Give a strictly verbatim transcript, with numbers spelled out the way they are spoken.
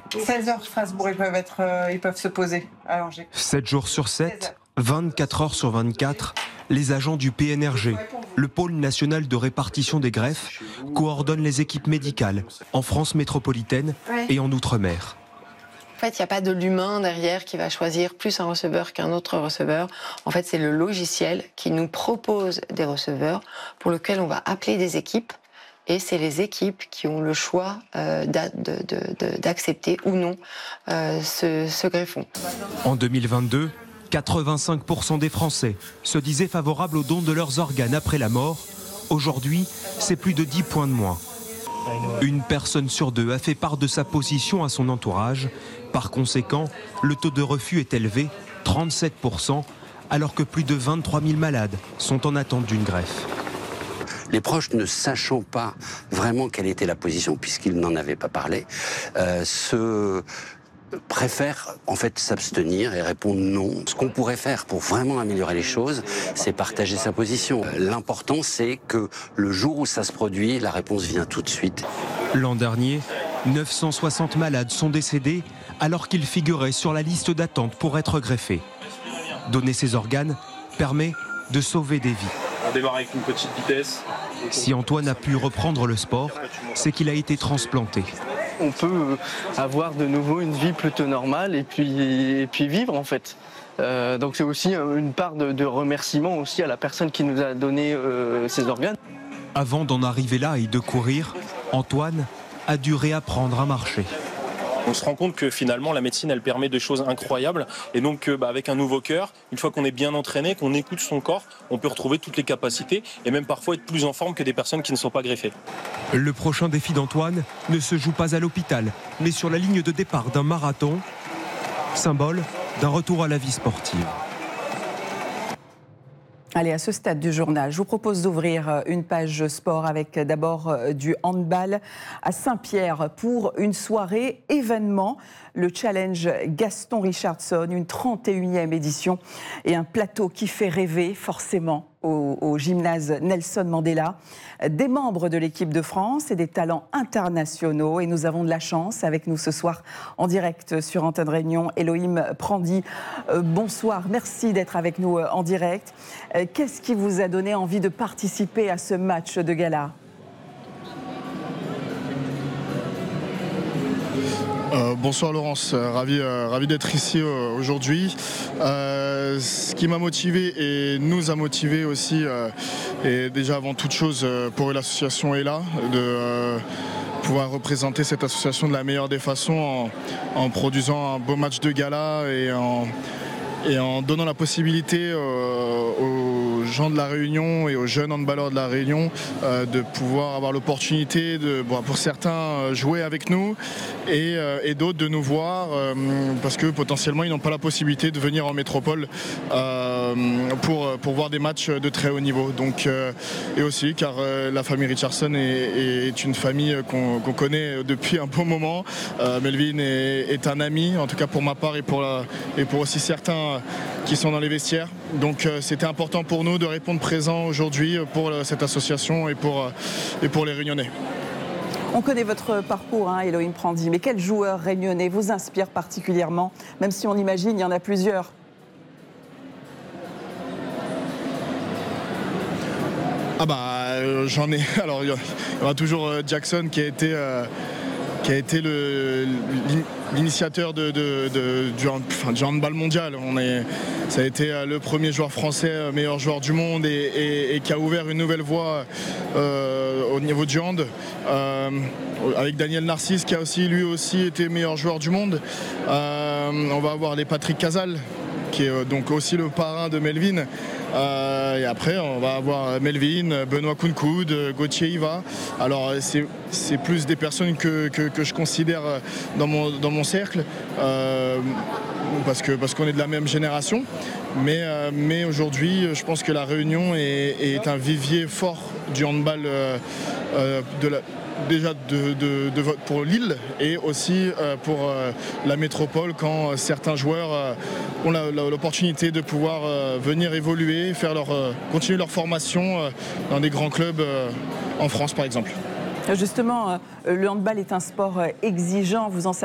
seize heures Strasbourg, ils peuvent, être, euh, ils peuvent se poser à Angers. sept jours sur sept, vingt-quatre heures sur vingt-quatre, les agents du P N R G, le pôle national de répartition des greffes, coordonnent les équipes médicales en France métropolitaine et en Outre-mer. En fait, il n'y a pas de l'humain derrière qui va choisir plus un receveur qu'un autre receveur. En fait, c'est le logiciel qui nous propose des receveurs pour lesquels on va appeler des équipes. Et c'est les équipes qui ont le choix euh, d'accepter ou non euh, ce, ce greffon. En deux mille vingt-deux, quatre-vingt-cinq pour cent des Français se disaient favorables au don de leurs organes après la mort. Aujourd'hui, c'est plus de dix points de moins. Une personne sur deux a fait part de sa position à son entourage. Par conséquent, le taux de refus est élevé, trente-sept pour cent, alors que plus de vingt-trois mille malades sont en attente d'une greffe. Les proches, ne sachant pas vraiment quelle était la position, puisqu'ils n'en avaient pas parlé, euh, se préfèrent en fait s'abstenir et répondre non. Ce qu'on pourrait faire pour vraiment améliorer les choses, c'est partager sa position. L'important, c'est que le jour où ça se produit, la réponse vient tout de suite. L'an dernier, neuf cent soixante malades sont décédés alors qu'ils figuraient sur la liste d'attente pour être greffés. Donner ses organes permet de sauver des vies. On démarre avec une petite vitesse. Si Antoine a pu reprendre le sport, c'est qu'il a été transplanté. On peut avoir de nouveau une vie plutôt normale et puis, et puis vivre en fait. Euh, donc c'est aussi une part de, de remerciement aussi à la personne qui nous a donné euh, ses organes. Avant d'en arriver là et de courir, Antoine a dû réapprendre à marcher. On se rend compte que finalement la médecine elle permet des choses incroyables et donc bah, avec un nouveau cœur, une fois qu'on est bien entraîné, qu'on écoute son corps, on peut retrouver toutes les capacités et même parfois être plus en forme que des personnes qui ne sont pas greffées. Le prochain défi d'Antoine ne se joue pas à l'hôpital, mais sur la ligne de départ d'un marathon, symbole d'un retour à la vie sportive. Allez, à ce stade du journal, je vous propose d'ouvrir une page sport avec d'abord du handball à Saint-Pierre pour une soirée événement. Le challenge Gaston Richardson, une trente et unième édition et un plateau qui fait rêver forcément au, au gymnase Nelson Mandela. Des membres de l'équipe de France et des talents internationaux. Et nous avons de la chance avec nous ce soir en direct sur Antenne Réunion. Elohim Prandi, euh, bonsoir, merci d'être avec nous euh, en direct. Euh, qu'est-ce qui vous a donné envie de participer à ce match de gala ? Euh, bonsoir Laurence, euh, ravi, euh, ravi d'être ici euh, aujourd'hui. Euh, ce qui m'a motivé et nous a motivé aussi, euh, et déjà avant toute chose euh, pour l'association est là, de euh, pouvoir représenter cette association de la meilleure des façons en, en produisant un beau match de gala et en, et en donnant la possibilité euh, aux gens de la Réunion et aux jeunes handballeurs de la Réunion euh, de pouvoir avoir l'opportunité de, bon, pour certains, jouer avec nous et, euh, et d'autres de nous voir euh, parce que potentiellement ils n'ont pas la possibilité de venir en métropole euh, pour, pour voir des matchs de très haut niveau. Donc, euh, et aussi car euh, la famille Richardson est, est une famille qu'on qu'on connaît depuis un bon moment. Euh, Melvin est, est un ami, en tout cas pour ma part et pour, la, et pour aussi certains qui sont dans les vestiaires. Donc euh, c'était important pour nous de répondre présent aujourd'hui pour euh, cette association et pour, euh, et pour les Réunionnais. On connaît votre parcours, hein, Elohim Prandi, mais quel joueur réunionnais vous inspire particulièrement, même si on imagine il y en a plusieurs? Ah bah euh, j'en ai. Alors il y aura toujours euh, Jackson qui a été euh, qui a été le, l'initiateur de, de, de, du, enfin, du handball mondial. On est, ça a été le premier joueur français, meilleur joueur du monde et, et, et qui a ouvert une nouvelle voie euh, au niveau du hand. Euh, avec Daniel Narcisse qui a aussi lui aussi été meilleur joueur du monde. Euh, on va avoir les Patrick Casal qui est donc aussi le parrain de Melvin. Euh, et après, on va avoir Melvin, Benoît Kounkoud, Gauthier Iva. Alors, c'est, c'est plus des personnes que, que, que je considère dans mon, dans mon cercle, euh, parce, que, parce qu'on est de la même génération. Mais, euh, mais aujourd'hui, je pense que la Réunion est, est un vivier fort du handball euh, euh, de la... déjà de, de, de, pour Lille et aussi euh, pour euh, la métropole quand euh, certains joueurs euh, ont la, la, l'opportunité de pouvoir euh, venir évoluer, faire leur, euh, continuer leur formation euh, dans des grands clubs euh, en France par exemple. Justement, euh, le handball est un sport exigeant, vous en savez